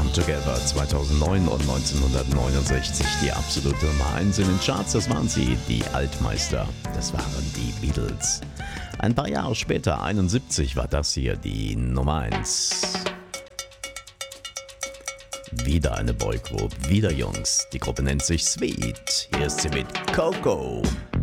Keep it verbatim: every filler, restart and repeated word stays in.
Together zweitausendneun und neunzehnhundertneunundsechzig die absolute Nummer eins in den Charts. Das waren sie, die Altmeister. Das waren die Beatles. Ein paar Jahre später, einundsiebzig, war das hier die Nummer eins. Wieder eine Boygroup, wieder Jungs. Die Gruppe nennt sich Sweet. Hier ist sie mit Coco.